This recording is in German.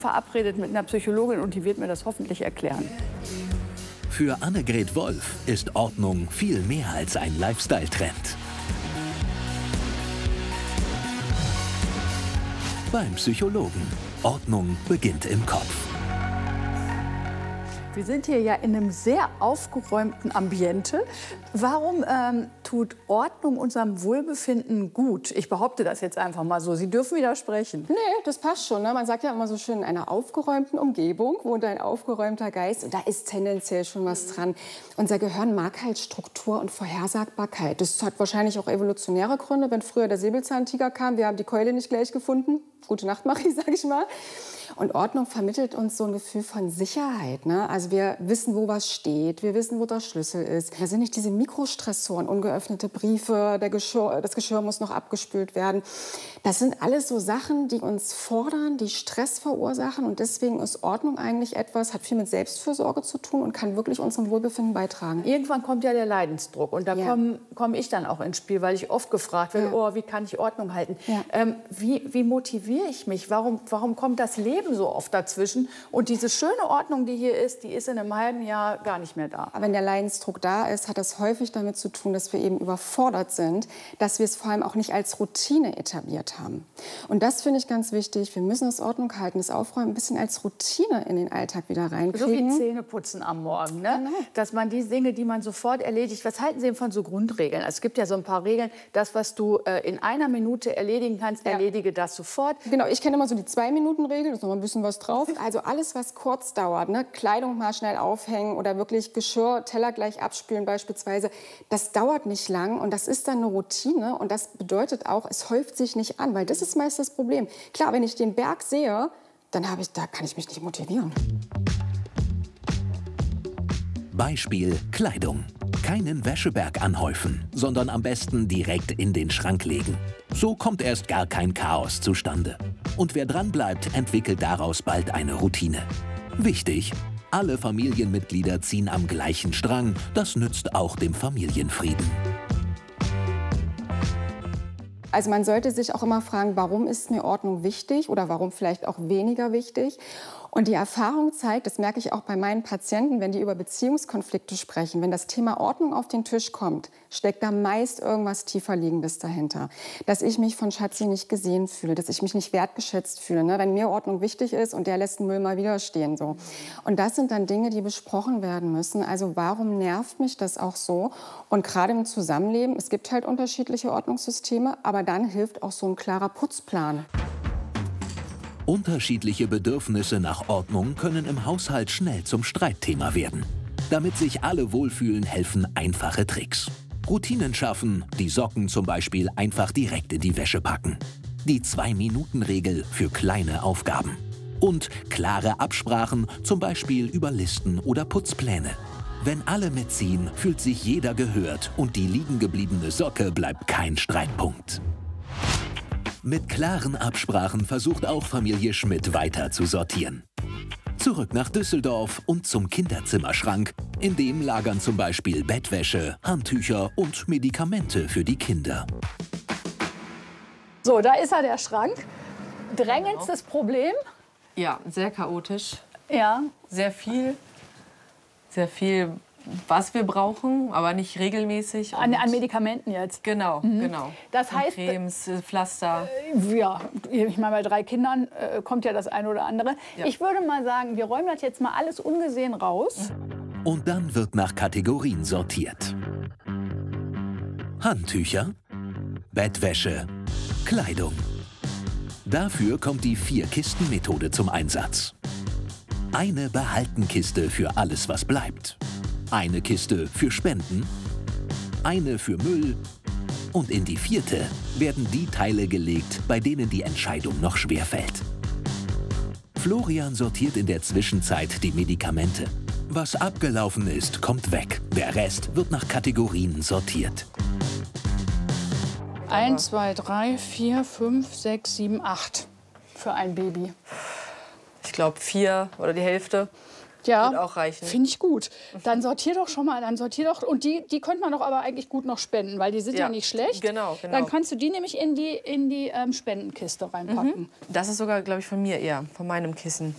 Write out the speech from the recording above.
Verabredet mit einer Psychologin und die wird mir das hoffentlich erklären. Für Annegret Wolf ist Ordnung viel mehr als ein Lifestyle-Trend. Beim Psychologen. Ordnung beginnt im Kopf. Wir sind hier ja in einem sehr aufgeräumten Ambiente. Warum tut Ordnung unserem Wohlbefinden gut? Ich behaupte das jetzt einfach mal so. Sie dürfen widersprechen. Nee, das passt schon. Ne? Man sagt ja immer so schön, in einer aufgeräumten Umgebung wohnt ein aufgeräumter Geist. Und da ist tendenziell schon was dran. Unser Gehirn mag halt Struktur und Vorhersagbarkeit. Das hat wahrscheinlich auch evolutionäre Gründe. Wenn früher der Säbelzahntiger kam, wir haben die Keule nicht gleich gefunden. Gute Nacht, Marie, sag ich mal. Und Ordnung vermittelt uns so ein Gefühl von Sicherheit. Ne? Also wir wissen, wo was steht, wir wissen, wo der Schlüssel ist. Da sind nicht diese Mikrostressoren, ungeöffnete Briefe, das Geschirr muss noch abgespült werden. Das sind alles so Sachen, die uns fordern, die Stress verursachen. Und deswegen ist Ordnung eigentlich etwas, hat viel mit Selbstfürsorge zu tun und kann wirklich unserem Wohlbefinden beitragen. Irgendwann kommt ja der Leidensdruck. Und da komme ich dann auch ins Spiel, weil ich oft gefragt werde, oh, wie kann ich Ordnung halten? Ja. Wie motiviere ich mich? Warum kommt das Leben so oft dazwischen? Und diese schöne Ordnung, die hier ist, die ist in einem halben Jahr gar nicht mehr da. Aber wenn der Leidensdruck da ist, hat das häufig damit zu tun, dass wir eben überfordert sind, dass wir es vor allem auch nicht als Routine etabliert haben. Und das finde ich ganz wichtig. Wir müssen das Ordnung halten, das Aufräumen ein bisschen als Routine in den Alltag wieder reinkriegen. So wie Zähneputzen am Morgen, ne? Genau. Dass man die Dinge, die man sofort erledigt. Was halten Sie denn von so Grundregeln? Also es gibt ja so ein paar Regeln. Das, was du in einer Minute erledigen kannst, erledige das sofort. Genau, ich kenne immer so die 2-Minuten-Regel, da ist noch mal ein bisschen was drauf. Also alles, was kurz dauert, ne? Kleidung mal schnell aufhängen oder wirklich Geschirr, Teller gleich abspülen beispielsweise, das dauert nicht lang und das ist dann eine Routine und das bedeutet auch, es häuft sich nicht an, weil das ist meist das Problem. Klar, wenn ich den Berg sehe, dann da kann ich mich nicht motivieren. Beispiel Kleidung. Keinen Wäscheberg anhäufen, sondern am besten direkt in den Schrank legen. So kommt erst gar kein Chaos zustande. Und wer dranbleibt, entwickelt daraus bald eine Routine. Wichtig: alle Familienmitglieder ziehen am gleichen Strang. Das nützt auch dem Familienfrieden. Also man sollte sich auch immer fragen, warum ist mir Ordnung wichtig oder warum vielleicht auch weniger wichtig. Und die Erfahrung zeigt, das merke ich auch bei meinen Patienten, wenn die über Beziehungskonflikte sprechen, wenn das Thema Ordnung auf den Tisch kommt, steckt da meist irgendwas Tieferliegendes dahinter. Dass ich mich von Schatzi nicht gesehen fühle, dass ich mich nicht wertgeschätzt fühle, ne? Wenn mir Ordnung wichtig ist und der lässt den Müll mal wieder stehen. So. Und das sind dann Dinge, die besprochen werden müssen. Also warum nervt mich das auch so? Und gerade im Zusammenleben, es gibt halt unterschiedliche Ordnungssysteme, aber dann hilft auch so ein klarer Putzplan. Unterschiedliche Bedürfnisse nach Ordnung können im Haushalt schnell zum Streitthema werden. Damit sich alle wohlfühlen, helfen einfache Tricks. Routinen schaffen, die Socken zum Beispiel einfach direkt in die Wäsche packen. Die 2-Minuten-Regel für kleine Aufgaben. Und klare Absprachen, zum Beispiel über Listen oder Putzpläne. Wenn alle mitziehen, fühlt sich jeder gehört und die liegen gebliebene Socke bleibt kein Streitpunkt. Mit klaren Absprachen versucht auch Familie Schmidt weiter zu sortieren. Zurück nach Düsseldorf und zum Kinderzimmerschrank. In dem lagern zum Beispiel Bettwäsche, Handtücher und Medikamente für die Kinder. So, da ist er, der Schrank. Drängendstes Problem? Ja, sehr chaotisch. Ja. Sehr viel, was wir brauchen, aber nicht regelmäßig. An Medikamenten jetzt? Genau, genau. Das heißt, Cremes, Pflaster. Ja, ich meine, bei 3 Kindern kommt ja das eine oder andere. Ja. Ich würde mal sagen, wir räumen das jetzt mal alles ungesehen raus. Und dann wird nach Kategorien sortiert. Handtücher, Bettwäsche, Kleidung. Dafür kommt die 4-Kisten-Methode zum Einsatz. Eine Behaltenkiste für alles, was bleibt. Eine Kiste für Spenden, eine für Müll und in die 4. werden die Teile gelegt, bei denen die Entscheidung noch schwerfällt. Florian sortiert in der Zwischenzeit die Medikamente. Was abgelaufen ist, kommt weg. Der Rest wird nach Kategorien sortiert. 1, 2, 3, 4, 5, 6, 7, 8 für ein Baby. Ich glaube 4 oder die Hälfte. Ja, wird auch reichen. Finde ich gut. Dann sortier doch schon mal, Und die könnte man doch aber eigentlich gut noch spenden, weil die sind ja nicht schlecht. Genau. Dann kannst du die nämlich in die Spendenkiste reinpacken. Das ist sogar, glaube ich, von mir eher, von meinem Kissen.